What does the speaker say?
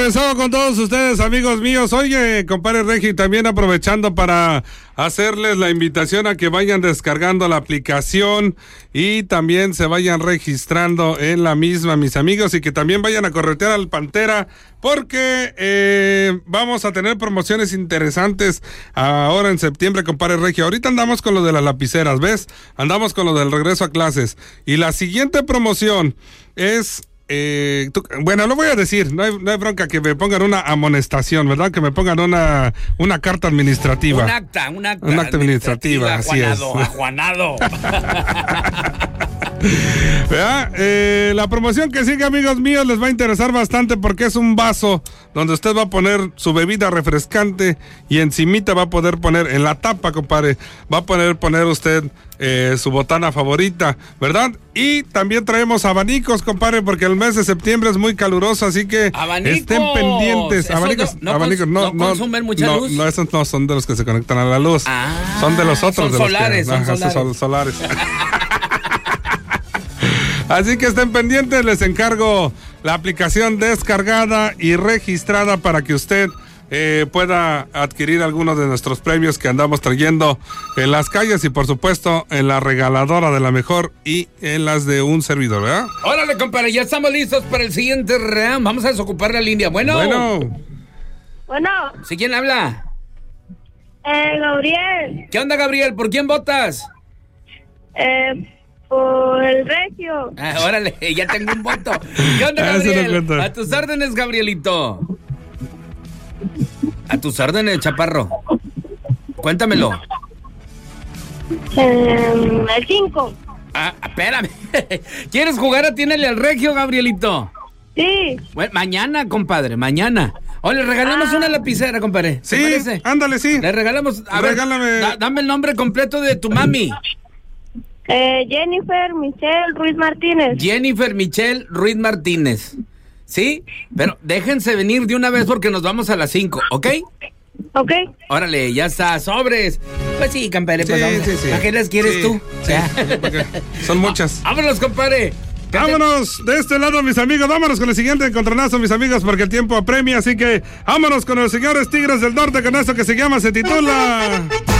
regresamos con todos ustedes, amigos míos. Oye, compadre Regi, también aprovechando para hacerles la invitación a que vayan descargando la aplicación y también se vayan registrando en la misma, mis amigos, y que también vayan a corretear al Pantera, porque vamos a tener promociones interesantes ahora en septiembre, compadre Regi. Ahorita andamos con lo de las lapiceras, ¿ves? Andamos con lo del regreso a clases. Y la siguiente promoción es... bueno, lo voy a decir, no hay bronca que me pongan una amonestación, ¿verdad? Que me pongan una carta administrativa. Un acta administrativa, así es. Ajuanado. La promoción que sigue, amigos míos, les va a interesar bastante porque es un vaso donde usted va a poner su bebida refrescante y encimita va a poder poner, en la tapa, compadre, va a poner usted su botana favorita, ¿verdad? Y también traemos abanicos, compadre, porque el mes de septiembre es muy caluroso, así que estén pendientes. Abanicos, no consumen mucha luz. No, esos no son de los que se conectan a la luz. Son de los otros. Son solares. Son solares. Así que estén pendientes, les encargo la aplicación descargada y registrada para que usted pueda adquirir algunos de nuestros premios que andamos trayendo en las calles y por supuesto en la regaladora de la mejor y en las de un servidor, ¿verdad? Órale, compadre, ya estamos listos para el siguiente round. Vamos a desocupar la línea. Bueno. ¿Sí, quién habla? Gabriel. ¿Qué onda, Gabriel? ¿Por quién votas? Por el Regio. Órale, ya tengo un voto. ¿Qué onda, Gabriel? A tus órdenes, Gabrielito. A tus órdenes, chaparro. Cuéntamelo. El 5. Espérame. ¿Quieres jugar a Tiénele al Regio, Gabrielito? Sí. Bueno, mañana, compadre, mañana. O le regalamos una lapicera, compadre. Sí, parece? Ándale, sí. Le regalamos. Regálame. Dame el nombre completo de tu mami. Jennifer Michelle Ruiz Martínez. Jennifer Michelle Ruiz Martínez. ¿Sí? Pero déjense venir de una vez porque nos vamos a las 5, ¿ok? Ok. Órale, ya está, sobres. Pues sí, compadre, pues sí. ¿Para qué las quieres tú? Sí, son muchas. Vámonos, compadre. Vámonos de este lado, mis amigos. Vámonos con el siguiente encontronazo, mis amigos, porque el tiempo apremia. Así que vámonos con los señores Tigres del Norte con esto que se titula...